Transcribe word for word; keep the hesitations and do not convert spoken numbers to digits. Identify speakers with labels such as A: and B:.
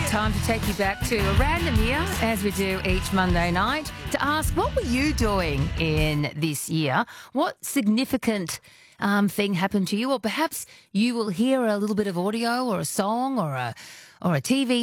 A: Time to take you back to a random year, as we do each Monday night, to ask, what were you doing in this year? What significant um, thing happened to you? Or perhaps you will hear a little bit of audio or a song or a or a T V